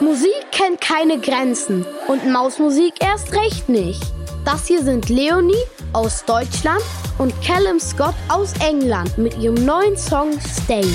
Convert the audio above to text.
Musik kennt keine Grenzen und Mausmusik erst recht nicht. Das hier sind Leonie aus Deutschland und Callum Scott aus England mit ihrem neuen Song Stay.